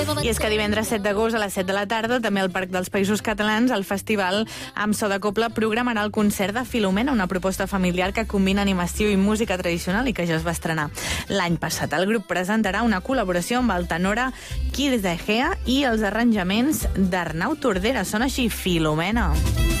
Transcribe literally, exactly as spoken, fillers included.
I és que divendres set d'agost a les set de la tarda, també al Parc dels Països Catalans, el festival amb so de cobla programarà el concert de Filomena, una proposta familiar que combina animació i música tradicional i que ja es va estrenar l'any passat. El grup presentarà una col·laboració amb el tenora Quirze Egea i els arranjaments d'Arnau Tordera. Són així, Filomena.